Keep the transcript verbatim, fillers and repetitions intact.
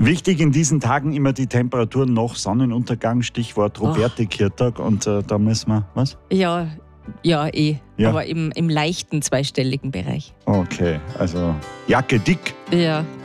Wichtig in diesen Tagen immer die Temperaturen nach Sonnenuntergang, Stichwort Robertikirtag. Und äh, da müssen wir, was? Ja, ja, eh. Ja. Aber im, im leichten zweistelligen Bereich. Okay, also Jacke dick. Ja.